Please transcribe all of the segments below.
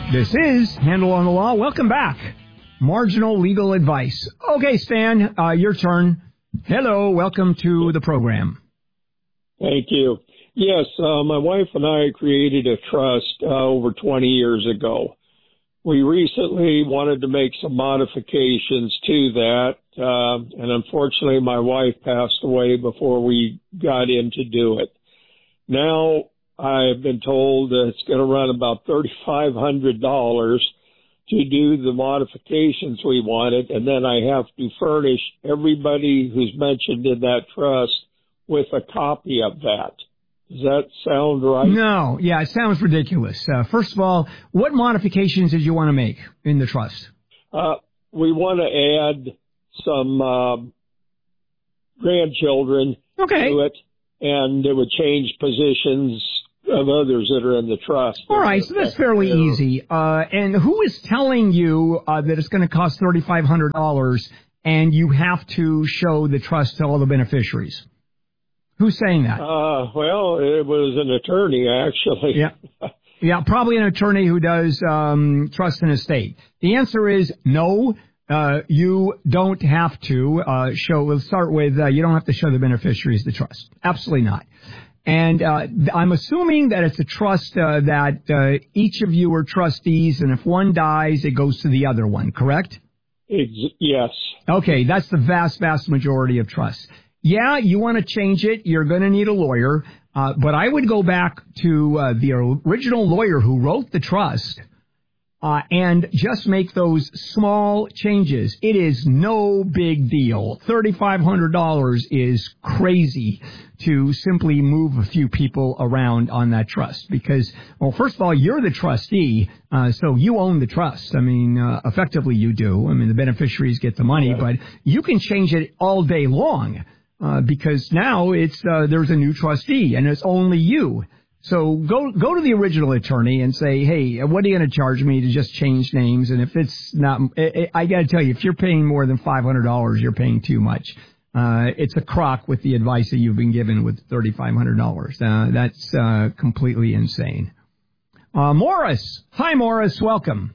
This is Handle on the Law. Welcome back. Marginal legal advice. Okay, Stan, your turn. Hello, welcome to the program. Thank you. Yes, my wife and I created a trust over 20 years ago. We recently wanted to make some modifications to that, and unfortunately my wife passed away before we got in to do it. Now I've been told that it's going to run about $3,500 to do the modifications we wanted, and then I have to furnish everybody who's mentioned in that trust with a copy of that. Does that sound right? No. Yeah, it sounds ridiculous. First of all, what modifications did you want to make in the trust? We want to add some grandchildren to it, and it would change positions of others that are in the trust. All right, so that's fairly easy. And who is telling you that it's going to cost $3,500 and you have to show the trust to all the beneficiaries? Who's saying that? Well, it was an attorney, actually. Yeah, probably an attorney who does trust and estate. The answer is no. You don't have to show. We'll start with you don't have to show the beneficiaries the trust. Absolutely not. And I'm assuming that it's a trust that each of you are trustees, and if one dies, it goes to the other one, correct? Yes. Okay, that's the vast, vast majority of trusts. Yeah, you want to change it. You're going to need a lawyer. But I would go back to the original lawyer who wrote the trust and just make those small changes. It is no big deal. $3,500 is crazy to simply move a few people around on that trust because, well, first of all, you're the trustee, so you own the trust. I mean, effectively you do. I mean, the beneficiaries get the money, but you can change it all day long. Because now it's there's a new trustee and it's only you. So go to the original attorney and say, hey, what are you going to charge me to just change names? And if it's not, I got to tell you, if you're paying more than $500, you're paying too much. It's a crock with the advice that you've been given with $3,500. That's completely insane. Morris. Hi, Morris. Welcome.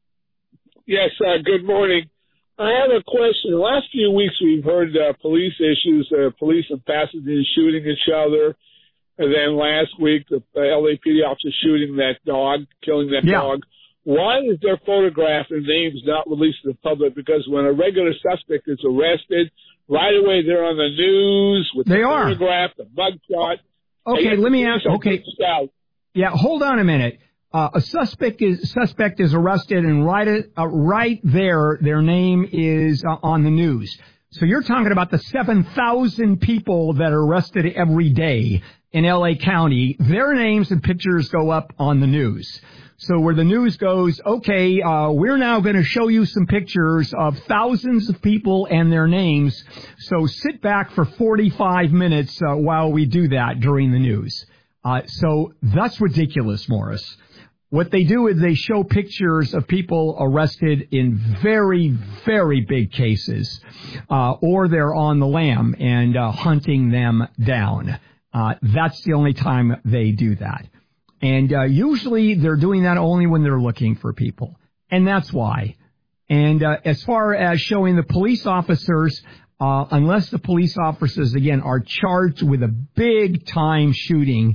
Yes, good morning. I have a question. The last few weeks we've heard police issues, police and passengers shooting each other. And then last week the LAPD officer shooting that dog, killing that dog. Why is their photograph and names not released to the public? Because when a regular suspect is arrested, right away they're on the news with the photograph, the mugshot. Okay, let me ask. Okay. Yeah, hold on a minute. A suspect is arrested, and right there, their name is on the news. So you're talking about the 7,000 people that are arrested every day in L.A. County. Their names and pictures go up on the news. So where the news goes, okay, we're now going to show you some pictures of thousands of people and their names. So sit back for 45 minutes while we do that during the news. So that's ridiculous, Morris. What they do is they show pictures of people arrested in very, very big cases, or they're on the lam and hunting them down. That's the only time they do that. And usually they're doing that only when they're looking for people. And that's why. And as far as showing the police officers, unless the police officers, again, are charged with a big-time shooting,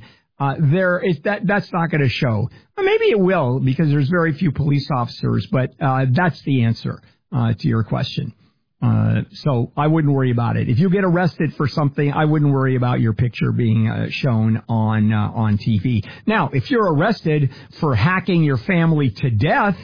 that's not going to show. Well, maybe it will because there's very few police officers, but that's the answer to your question. So I wouldn't worry about it. If you get arrested for something, I wouldn't worry about your picture being shown on TV. Now, if you're arrested for hacking your family to death,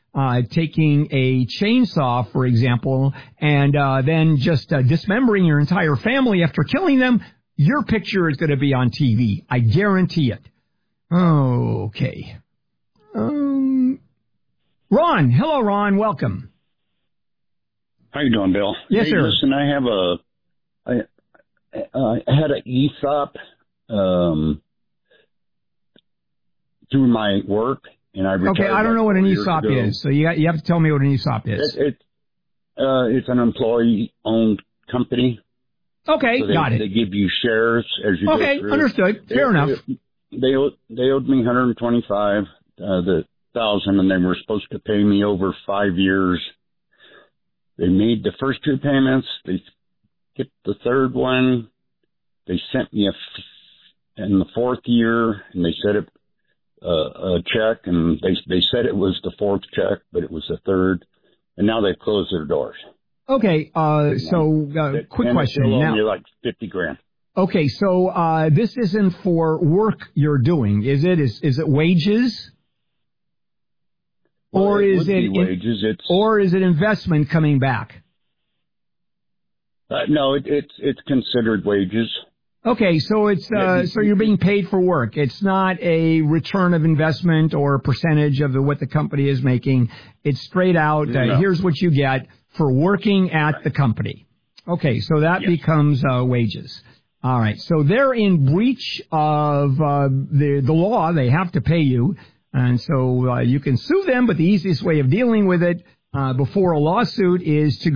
taking a chainsaw, for example, and then just dismembering your entire family after killing them, your picture is going to be on TV. I guarantee it. Okay. Ron. Hello, Ron. Welcome. How you doing, Bill? Yes, sir. Listen, I had an ESOP through my work, and I retired. Okay, I don't know what an ESOP is, so you have to tell me what an ESOP is. It's an employee-owned company. Okay, so got it. They give you shares as you go through. Okay, understood. Fair enough. They owed me $125. The $6,000, and they were supposed to pay me over 5 years. They made the first 2 payments. They skipped the third one. They sent me in the 4th year, and they said a check, and they said it was the 4th check, but it was the 3rd, and now they've closed their doors. Okay, quick question. They now, me like $50,000. Okay, so this isn't for work you're doing, is it? Is it wages? Well, or is it wages? Or is it investment coming back? No, it's considered wages. Okay, so it's so you're being paid for work. It's not a return of investment or a percentage of what the company is making. It's straight out. No. Here's what you get for working at the company. Okay, so that becomes wages. All right, so they're in breach of the law. They have to pay you, and so you can sue them. But the easiest way of dealing with it before a lawsuit is to